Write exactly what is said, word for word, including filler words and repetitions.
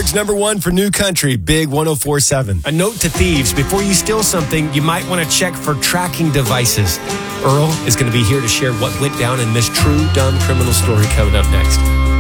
Pittsburgh's number one for new country, Big one oh four point seven. A note to thieves, before you steal something, you might want to check for tracking devices. Earl is going to be here to share what went down in this true dumb criminal story coming up next.